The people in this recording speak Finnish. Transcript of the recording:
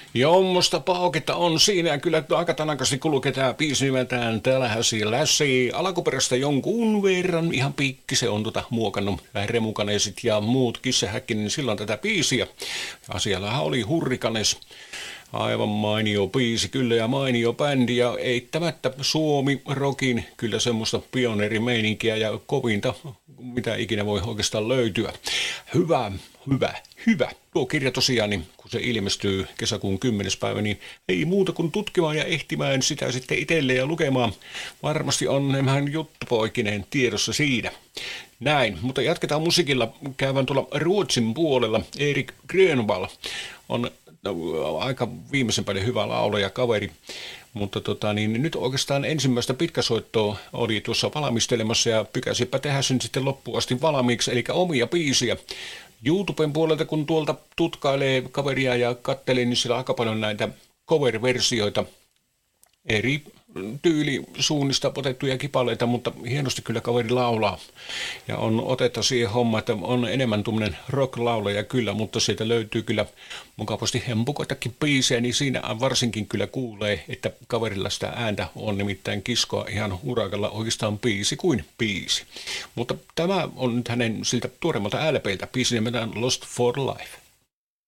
Jommosta pauketta on siinä kyllä aika tanakasti kulkee tää biisi nimeltään Tallahassee Lassie. Alkuperäistä jonkun verran ihan pikki se on muokannut Remukanesit ja muut Kissehäkkinen niin silloin tätä biisiä. Asiallahan oli Hurrikanes. Aivan mainio biisi kyllä ja mainio bändi ja eittämättä Suomi Rockin kyllä semmoista pioneerimeininkiä ja kovinta mitä ikinä voi oikeastaan löytyä. Hyvä. Tuo kirja tosiaan, niin kun se ilmestyy kesäkuun 10. päivä, niin ei muuta kuin tutkimaan ja ehtimään sitä sitten itselleen ja lukemaan. Varmasti on enemmän juttupoikinen tiedossa siinä. Näin, mutta jatketaan musiikilla. Käydään tuolla Ruotsin puolella. Erik Grönvall on aika viimeisen päälle hyvä laulaja kaveri. Mutta niin nyt oikeastaan ensimmäistä pitkäsoittoa oli tuossa valmistelemassa ja pykäsipä tehdä sen sitten loppuun asti valmiiksi, eli omia biisiä. YouTuben puolelta kun tuolta tutkailee kaveria ja kattelee, niin siellä on aika paljon näitä cover-versioita eri tyylisuunnista otettuja kipaleita, mutta hienosti kyllä kaveri laulaa. Ja on otetta siihen homma, että on enemmän tuommoinen rock-laulaja kyllä, mutta sieltä löytyy kyllä mukavasti hempukoitakin biisejä, niin siinä varsinkin kyllä kuulee, että kaverilla sitä ääntä on nimittäin kiskoa ihan urakalla oikeastaan biisi kuin biisi. Mutta tämä on nyt hänen siltä tuoremmalta LP:ltä biisi nimeltään Lost for Life.